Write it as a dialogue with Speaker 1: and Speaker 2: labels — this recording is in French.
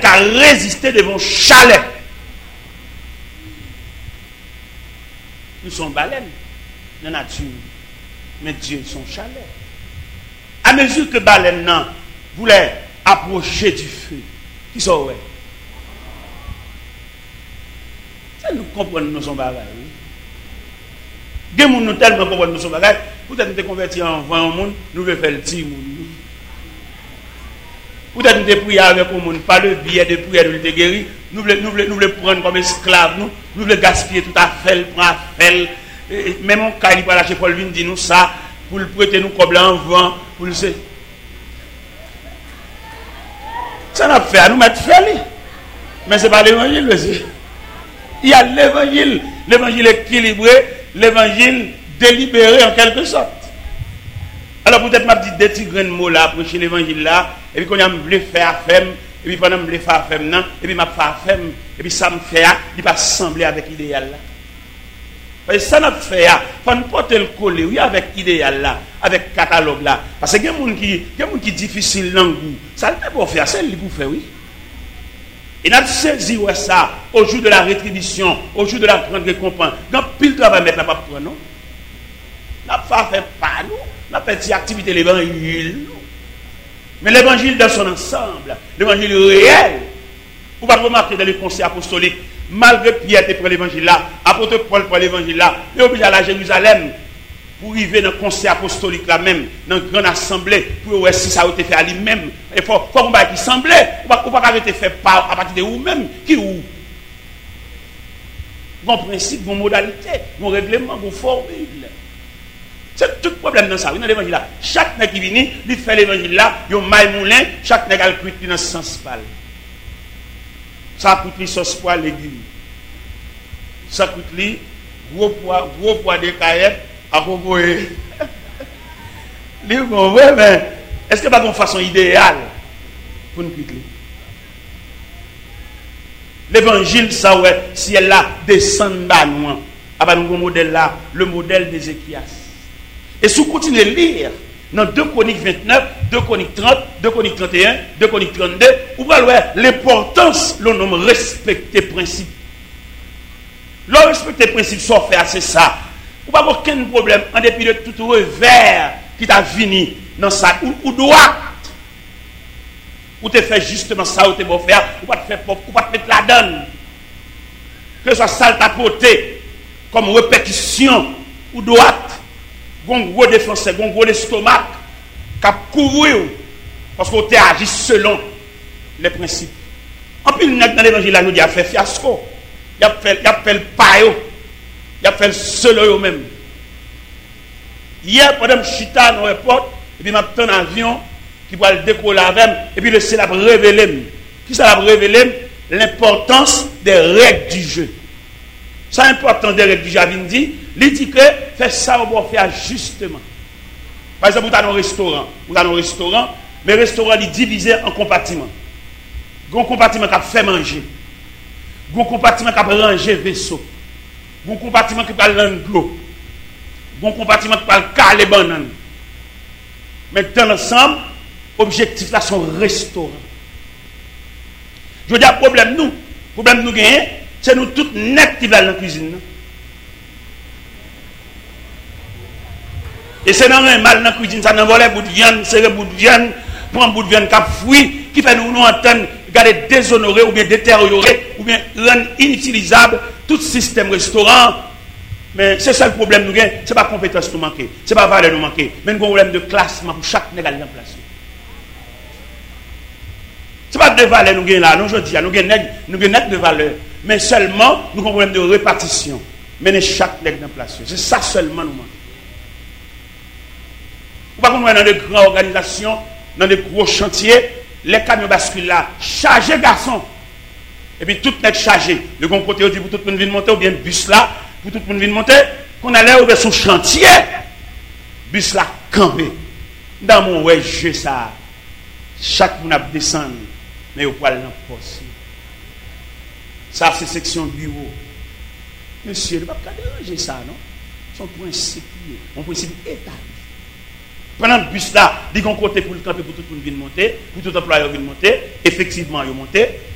Speaker 1: qu'à résister devant chalet. Nous sommes baleines dans la nature, mais Dieu son chalet. À mesure que baleine voulait approcher du feu, qui sont ouais. Ça nous comprenons nous sommes bagages. Des gens nous tellement comprennent nous sommes bagages. Peut-être nous sommes convertis en vent au monde, nous voulons faire le petit monde. Peut-être nous sommes priés avec le monde, pas le billet de prière de guérir. Nous voulons prendre comme esclaves, nous voulons gaspiller tout à fait, prendre à faire. Même en cas, il va lâcher Paul Vin dit nous ça, pour le prêter nous comme en vent, pour le ça n'a fait à nous mettre fait. Mais ce n'est pas l'évangile aussi. Il y a l'évangile équilibré, l'évangile délibéré en quelque sorte. Alors peut-être m'a dit des petits grains de mots là, prêcher l'évangile là, et puis quand on me faire femme, et puis pendant me faire femme non, et puis m'a faire femme, et puis ça me fait, il pas sembler avec l'idéal là. Parce que ça n'a fait, il faut porter le collet, oui, avec l'idéal là, avec le catalogue là. Parce que il y a des gens qui difficile dans le goût. Ça ne peut pas faire, c'est lui pour faire, oui. Et nous avons saisi ça au jour de la rétribution, au jour de la grande récompense. Dans pile travail mettre la pas prendre, non? Nous n'avons pas fait pas, nous. Nous avons fait des activités de l'évangile. Mais l'évangile dans son ensemble, l'évangile réel. Vous pouvez remarquer dans les conseils apostoliques, malgré Pierre pour l'évangile là, apôtre Paul pour l'évangile là, il est obligé d'aller à Jérusalem pour arriver dans le conseil apostolique là même, dans une grande assemblée, pour voir si ça a été fait à lui-même. Il faut qu'on va qui semblait, ou pas arrêter fait par à partir de vous-même, qui ou. Bon principe, bon modalité, bon règlement, bon formule. C'est tout le problème dans ça. Dans l'évangile là, chaque nègre qui vient, il fait l'évangile là, il y a un maille moulin, chaque nègre a le cuit dans ce sens pâle. Ça coûte les sauce pois légumes. Ça coûte les gros pois de caillettes à proposer. Mais est-ce que pas une façon idéale pour nous quitter? L'évangile, ça ouais, si elle là descend bas nous, à nous modèle là, le modèle d'Ézéchias. Et si vous continuez à lire dans 2 Chroniques 29, 2 Chroniques 30, 2 Chroniques 31, 2 Chroniques 32, vous voyez l'importance, le nom respecter principe. Le respecter principe, soit fait, c'est ça. Vous n'avez aucun problème, en dépit de tout revers qui t'a venu dans ça, ou droit. Ou te fait justement ça, ou te beau faire, ou pas te faire ou pas te mettre la donne. Que ce soit ça ta portée, comme répétition, ou droite. Gon gros défenseur, gon gros l'estomac, cap couvrir parce qu'on t'a agi selon les principes. En plus, dans l'évangile là nous dit a fait fiasco. Il a fait le payo. Il a fait le seul même. Hier pendant chita dans l'aéroport et puis m'attend un avion qui va le décoller avec et puis le ciel a révélé. Qui ça a révélé l'importance des règles du jeu. Ça important des règles du jeu, il dit que fait ça, on va faire justement. Par exemple, vous avez un restaurant. Mais le restaurant est divisé en compartiments. Il y a un compartiment qui fait manger. Il y a un compartiment qui ranger vaisseau. Il y a un compartiment qui va rendre l'eau. Il y a un compartiment qui va caler bananes. Mais dans l'ensemble, l'objectif là, c'est un restaurant. Je veux dire, le problème nous gagnons, c'est nous tous nets qui veulent dans la cuisine. Et c'est dans un mal dans la cuisine, ça n'envole bout de viande, serrer bout de viande, prendre bout de viande cap fruit, qui fait nous entendre, garder déshonorer ou bien détériorer, ou bien rendre inutilisable tout système restaurant. Mais c'est ça le problème nous gagnons, ce n'est pas compétence nous manquer, ce n'est pas valeur nous manquer, mais nous avons un problème de classement pour chaque négal en place. Ce n'est pas de valeur nous gagnons là, non je dis, nous gagnons de valeur, mais seulement nous avons un problème de répartition. Mais chaque négal en place. C'est ça seulement nous manquons. Ou pas qu'on dans de grandes organisations, dans de gros chantiers, les camions basculent là, chargés garçons. Et puis tout est chargé. Le bon côté, on dit pour tout le monde venir monter, ou bien bus là, pour tout le monde venir monter, qu'on allait ouvrir son chantier, bus là, campé. Dans mon ouais, jeu ça, chaque monde a descendu, mais au poil dans le poste. Ça, c'est section bureau. Monsieur, il ne va pas déranger ça, non? Son principe, mon principe établi. Pendant le bus là, il y a un côté pour le camper pour tout le monde venir monter, pour tout employé venir monter, effectivement, il monté.